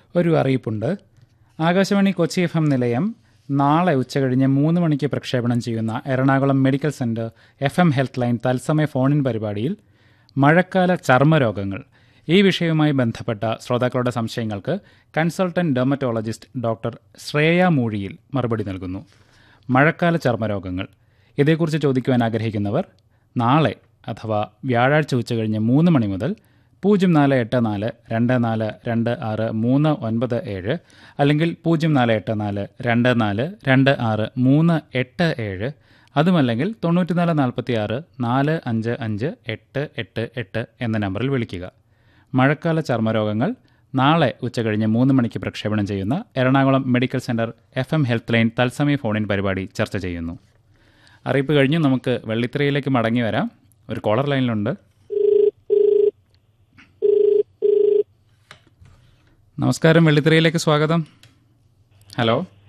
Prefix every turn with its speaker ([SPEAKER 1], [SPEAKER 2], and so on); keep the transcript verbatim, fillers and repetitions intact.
[SPEAKER 1] ഒരു അറിയിപ്പുണ്ട്. Akashvani Kochi F M നിലയം നാളെ ഉച്ചകഴിഞ്ഞ് മൂന്ന് മണിക്ക് പ്രക്ഷേപണം ചെയ്യുന്ന Ernakulam medical centre F M health line തത്സമയ ഫോണിൻ പരിപാടിയിൽ മഴക്കാല ചർമ്മരോഗങ്ങൾ ഈ വിഷയവുമായി ബന്ധപ്പെട്ട ശ്രോതാക്കളുടെ സംശയങ്ങൾക്ക് കൺസൾട്ടന്റ് ഡെർമറ്റോളജിസ്റ്റ് ഡോക്ടർ ശ്രേയ മൂഴിയിൽ മറുപടി നൽകുന്നു. മഴക്കാല ചർമ്മരോഗങ്ങൾ ഇതേക്കുറിച്ച് ചോദിക്കുവാൻ ആഗ്രഹിക്കുന്നവർ നാളെ അഥവാ വ്യാഴാഴ്ച ഉച്ചകഴിഞ്ഞ് മൂന്ന് മണി മുതൽ പൂജ്യം നാല് എട്ട് നാല് രണ്ട് നാല് രണ്ട് ആറ് മൂന്ന് ഒൻപത് ഏഴ് അല്ലെങ്കിൽ പൂജ്യം നാല് എട്ട് നാല് രണ്ട് നാല് രണ്ട് ആറ് മൂന്ന് എട്ട് ഏഴ് അതുമല്ലെങ്കിൽ തൊണ്ണൂറ്റിനാല് നാൽപ്പത്തി ആറ് നാല് അഞ്ച് അഞ്ച് എട്ട് എട്ട് എട്ട് എന്ന നമ്പറിൽ വിളിക്കുക. മഴക്കാല ചർമ്മരോഗങ്ങൾ നാളെ ഉച്ചകഴിഞ്ഞ് മൂന്ന് മണിക്ക് പ്രക്ഷേപണം ചെയ്യുന്ന Ernakulam medical centre F M health line തത്സമയ ഫോണിൻ പരിപാടി ചർച്ച ചെയ്യുന്നു. അറിയിപ്പ് കഴിഞ്ഞ് നമുക്ക് വെള്ളിത്തിരയിലേക്ക് മടങ്ങി വരാം. ഒരു കോളർ ലൈനിലുണ്ട്. നമസ്കാരം, വെള്ളിത്തിരയിലേക്ക് സ്വാഗതം. ഹലോ.